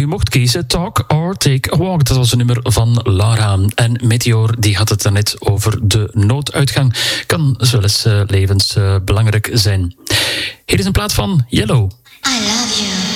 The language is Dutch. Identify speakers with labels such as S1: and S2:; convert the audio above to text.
S1: U mocht kiezen, Talk or Take a Walk. Dat was een nummer van Lara. En Meteor die had het daarnet over de nooduitgang. Kan wel eens levensbelangrijk zijn. Hier is een plaat van Yellow.
S2: I love you.